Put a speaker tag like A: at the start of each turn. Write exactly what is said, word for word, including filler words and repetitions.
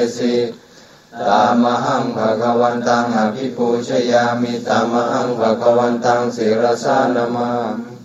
A: สิตามหังภะคะวันตังอภิปูชยามิตามหังภะคะวันตังศิรสานะมา